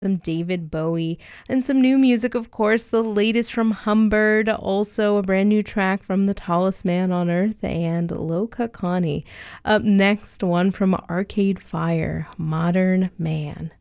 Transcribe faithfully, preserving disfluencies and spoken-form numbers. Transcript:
Some David Bowie, and some new music, of course. The latest from Humbird, also a brand new track from The Tallest Man on Earth and Loka Connie. Up next, one from Arcade Fire, Modern Man.